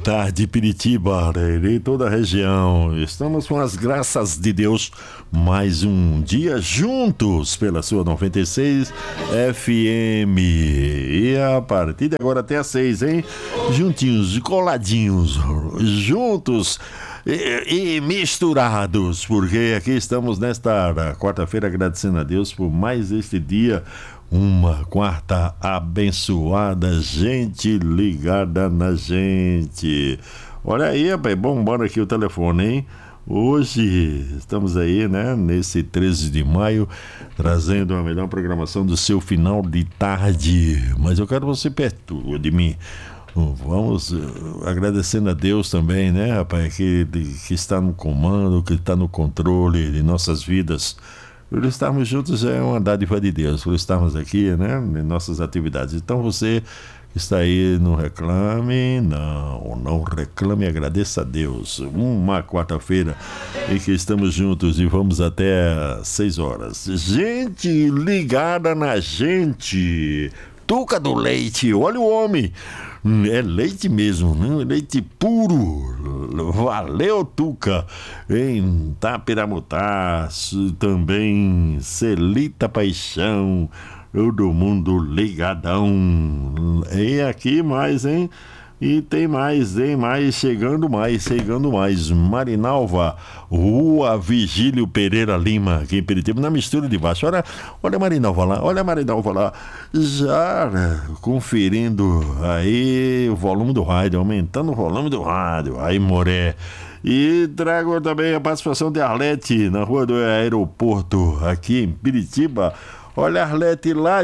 tarde, Piritiba, e toda a região. Estamos com as graças de Deus, mais um dia juntos pela sua 96 FM. E a partir de agora até às 6, hein? Juntinhos, coladinhos, juntos e misturados, porque aqui estamos nesta quarta-feira agradecendo a Deus por mais este dia. Uma quarta abençoada, gente ligada na gente. Olha aí, rapaz, bombando aqui o telefone, hein? Hoje estamos aí, né, nesse 13 de maio, trazendo a melhor programação do seu final de tarde. Mas eu quero você perto de mim. Vamos agradecendo a Deus também, né, rapaz, que está no comando, que está no controle de nossas vidas. Por estarmos juntos é uma dádiva de Deus, por estarmos aqui, né, em nossas atividades. Então você que está aí, não reclame, não reclame, agradeça a Deus. Uma quarta-feira em que estamos juntos e vamos até 6 horas. Gente ligada na gente. Tuca do Leite, olha o homem. É leite mesmo, né? Leite puro. Valeu, Tuca. Em Tapiramutaço, também Celita Paixão, todo mundo ligadão. E aqui mais, hein? E tem mais, chegando mais. Marinalva, Rua Vigílio Pereira Lima, aqui em Piritiba, na mistura de baixo. Olha a Marinalva lá, já conferindo aí o volume do rádio, aumentando o volume do rádio. Aí, Moré. E trago também a participação de Arlete, na Rua do Aeroporto, aqui em Piritiba. Olha a Arlete lá,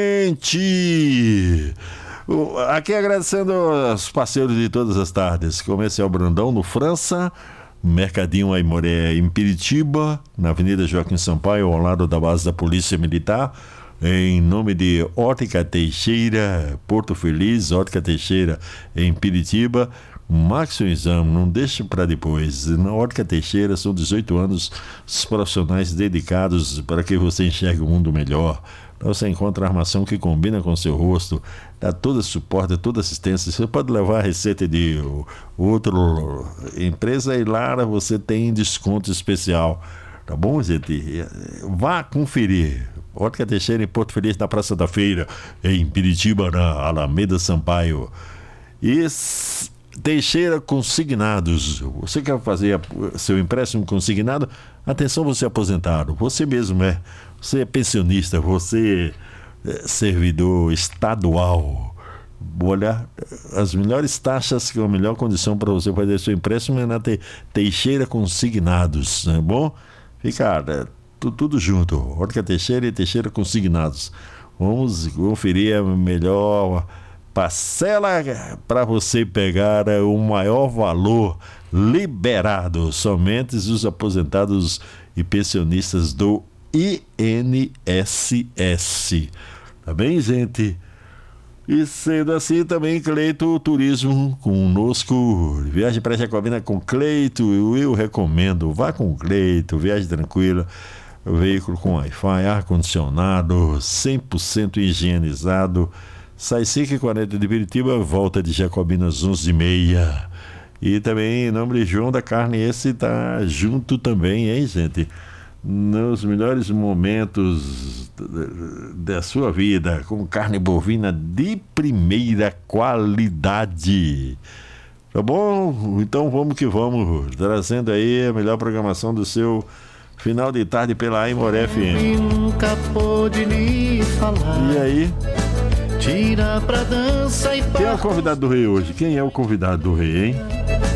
gente! Aqui agradecendo aos parceiros de todas as tardes. Comercial Brandão no França, Mercadinho Aimoré em Piritiba, na Avenida Joaquim Sampaio, ao lado da base da Polícia Militar. Em nome de Ótica Teixeira, Porto Feliz, Ótica Teixeira em Piritiba. Marque seu exame, não deixe para depois. Na Ótica Teixeira são 18 anos, os profissionais dedicados para que você enxergue o mundo melhor. Você encontra a armação que combina com o seu rosto, dá todo suporte, toda assistência. Você pode levar a receita de outra empresa e lá você tem desconto especial. Tá bom, gente? Vá conferir. Ótica Teixeira em Porto Feliz, na Praça da Feira, em Piritiba, na Alameda Sampaio. E Teixeira Consignados. Você quer fazer seu empréstimo consignado? Atenção, você é aposentado. Você mesmo é. Você é pensionista, você é servidor estadual. Olha, as melhores taxas, com a melhor condição para você fazer seu empréstimo é na Teixeira Consignados, não é bom? Fica tudo junto, Ótica Teixeira e Teixeira Consignados. Vamos conferir a melhor parcela para você pegar o maior valor liberado. Somente os aposentados e pensionistas do INSS. Tá bem, gente? E sendo assim, também Cleito Turismo conosco. Viagem para Jacobina com Cleito, eu recomendo. Vá com Cleito, viagem tranquila. Veículo com Wi-Fi, ar-condicionado, 100% higienizado. Sai 5h40 de Piritiba, volta de Jacobina às 11h30. E também, em nome de João da Carne, esse tá junto também, hein, gente? Nos melhores momentos da sua vida, com carne bovina de primeira qualidade. Tá bom? Então vamos que vamos, trazendo aí a melhor programação do seu final de tarde pela Aimoré FM. Nunca pôde lhe falar. E aí? Tira pra dança e Quem é o convidado do rei hoje? Quem é o convidado do rei, hein?